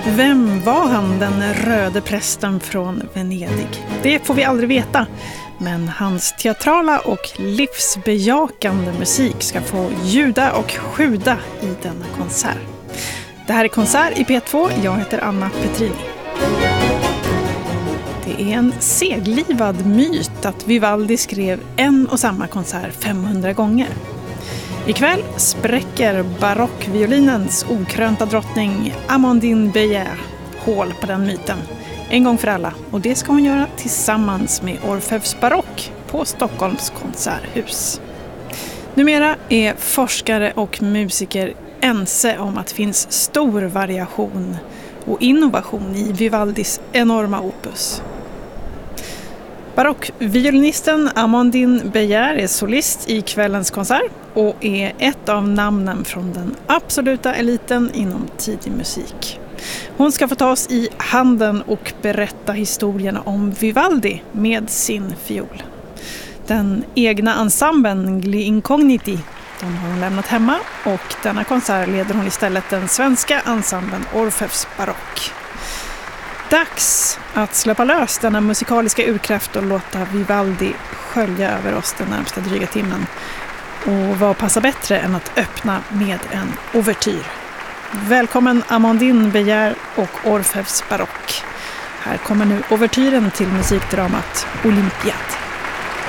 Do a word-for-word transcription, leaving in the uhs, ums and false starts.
Vem var han, den röde prästen från Venedig? Det får vi aldrig veta, men hans teatrala och livsbejakande musik ska få ljuda och sjuda i denna konsert. Det här är Konsert i P två, jag heter Anna Petrini. Det är en seglivad myt att Vivaldi skrev en och samma konsert femhundra gånger. Ikväll spräcker barockviolinens okrönta drottning Amandine Béjart hål på den myten. En gång för alla, och det ska hon göra tillsammans med Orfeus Barock på Stockholms konserthus. Numera är forskare och musiker ense om att det finns stor variation och innovation i Vivaldis enorma opus. Barockviolinisten Amandine Béjart är solist i kvällens konsert och är ett av namnen från den absoluta eliten inom tidig musik. Hon ska få ta oss i handen och berätta historierna om Vivaldi med sin fiol. Den egna ensemblen Gli Incogniti, de har hon lämnat hemma, och denna konsert leder hon istället den svenska ensemblen Orfeus Barock. Dags att släppa lös denna musikaliska urkraft och låta Vivaldi skölja över oss den närmsta dryga timmen. Och vad passar bättre än att öppna med en ouvertyr. Välkommen Amandine Béjart och Orfeus Barock. Här kommer nu ouvertyren till musikdramat Olympiad.